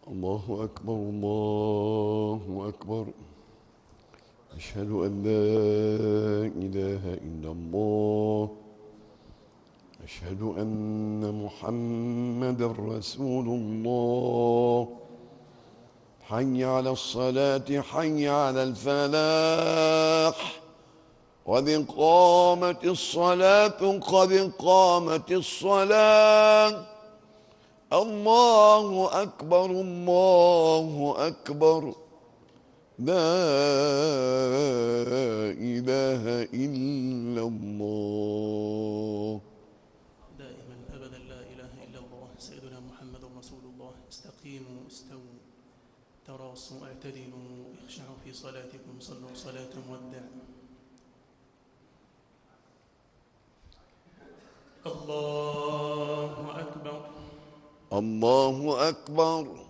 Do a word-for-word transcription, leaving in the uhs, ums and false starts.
الله أكبر الله أكبر. أشهد أن لا إله إلا الله. أشهد أن محمد رسول الله. حي على الصلاة حي على الفلاح. قد قامت الصلاة قد قامت الصلاة. الله أكبر الله أكبر. لا إله إلا الله. دائما أبدا لا إله إلا الله سيدنا محمد رسول الله. استقيموا استووا تراصوا اعتدلوا اخشعوا في صلاتكم صلوا صلاة مودع. الله أكبر الله أكبر.